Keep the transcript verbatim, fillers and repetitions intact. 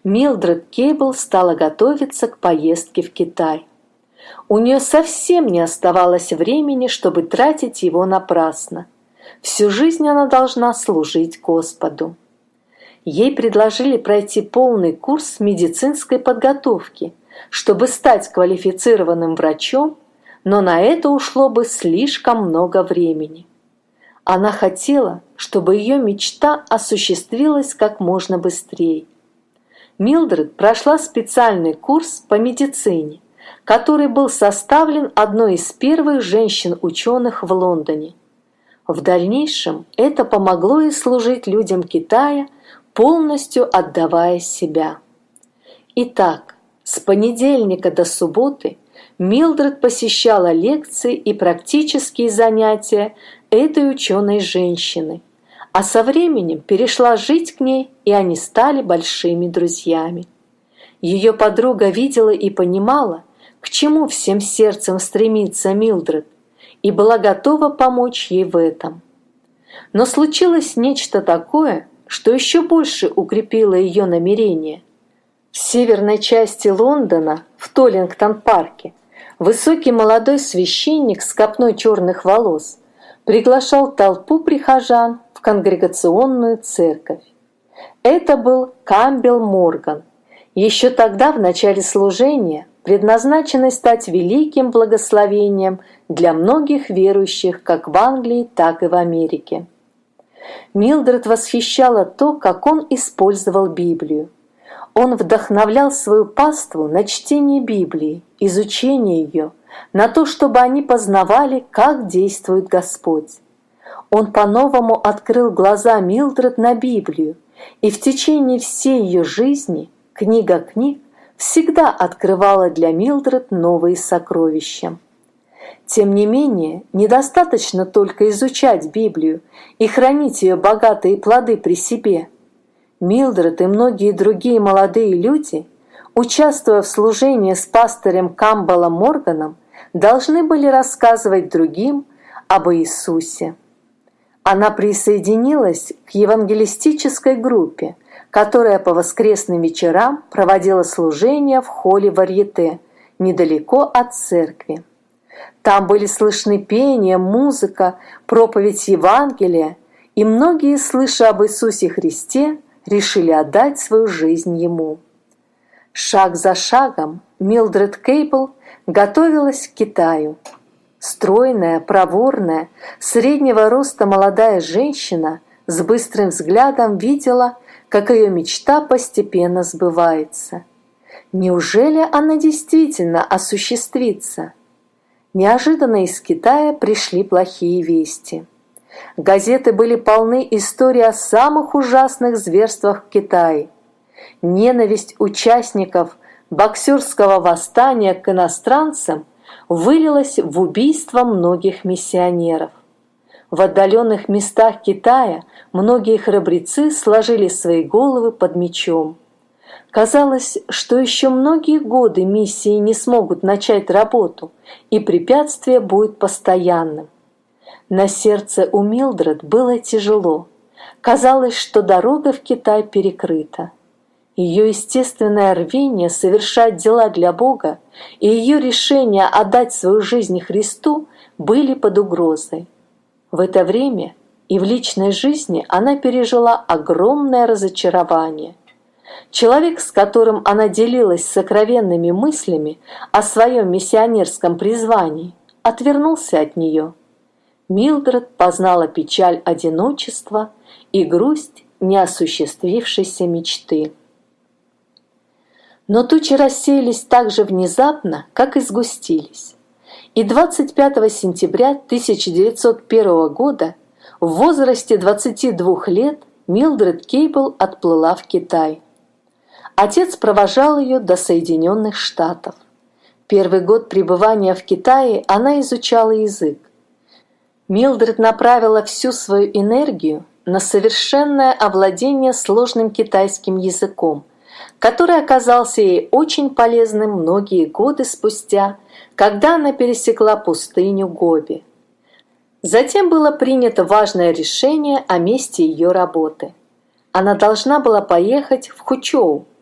Милдред Кейбл стала готовиться к поездке в Китай. У нее совсем не оставалось времени, чтобы тратить его напрасно. Всю жизнь она должна служить Господу. Ей предложили пройти полный курс медицинской подготовки, чтобы стать квалифицированным врачом, но на это ушло бы слишком много времени. Она хотела, чтобы ее мечта осуществилась как можно быстрее. Милдред прошла специальный курс по медицине, который был составлен одной из первых женщин-ученых в Лондоне. В дальнейшем это помогло ей служить людям Китая, полностью отдавая себя. Итак, с понедельника до субботы Милдред посещала лекции и практические занятия этой ученой женщины, а со временем перешла жить к ней, и они стали большими друзьями. Ее подруга видела и понимала, к чему всем сердцем стремится Милдред, и была готова помочь ей в этом. Но случилось нечто такое, что еще больше укрепило ее намерение. В северной части Лондона, в Толлингтон-парке, высокий молодой священник с копной черных волос приглашал толпу прихожан в конгрегационную церковь. Это был Кампбелл Морган, еще тогда в начале служения предназначенный стать великим благословением для многих верующих как в Англии, так и в Америке. Милдред восхищала то, как он использовал Библию. Он вдохновлял свою паству на чтение Библии, изучение ее, на то, чтобы они познавали, как действует Господь. Он по-новому открыл глаза Милдред на Библию, и в течение всей ее жизни книга книг всегда открывала для Милдред новые сокровища. Тем не менее, недостаточно только изучать Библию и хранить ее богатые плоды при себе. Милдред и многие другие молодые люди, участвуя в служении с пастырем Кампбеллом Морганом, должны были рассказывать другим об Иисусе. Она присоединилась к евангелистической группе, которая по воскресным вечерам проводила служения в холле Варьете, недалеко от церкви. Там были слышны пение, музыка, проповедь Евангелия, и многие, слыша об Иисусе Христе, решили отдать свою жизнь Ему. Шаг за шагом Милдред Кейбл готовилась к Китаю. Стройная, проворная, среднего роста молодая женщина с быстрым взглядом видела, как ее мечта постепенно сбывается. Неужели она действительно осуществится? Неожиданно из Китая пришли плохие вести. Газеты были полны историй о самых ужасных зверствах в Китае. Ненависть участников боксерского восстания к иностранцам вылилась в убийство многих миссионеров. В отдаленных местах Китая многие храбрецы сложили свои головы под мечом. Казалось, что еще многие годы миссии не смогут начать работу, и препятствие будет постоянным. На сердце у Милдред было тяжело. Казалось, что дорога в Китай перекрыта. Ее естественное рвение совершать дела для Бога и ее решение отдать свою жизнь Христу были под угрозой. В это время и в личной жизни она пережила огромное разочарование. Человек, с которым она делилась сокровенными мыслями о своем миссионерском призвании, отвернулся от нее. Милдред познала печаль одиночества и грусть неосуществившейся мечты. Но тучи рассеялись так же внезапно, как и сгустились. И двадцать пятого сентября тысяча девятьсот первого года в возрасте двадцати двух лет Милдред Кейбл отплыла в Китай. Отец провожал ее до Соединенных Штатов. Первый год пребывания в Китае она изучала язык. Милдред направила всю свою энергию на совершенное овладение сложным китайским языком, который оказался ей очень полезным многие годы спустя, когда она пересекла пустыню Гоби. Затем было принято важное решение о месте ее работы. Она должна была поехать в Хучоу,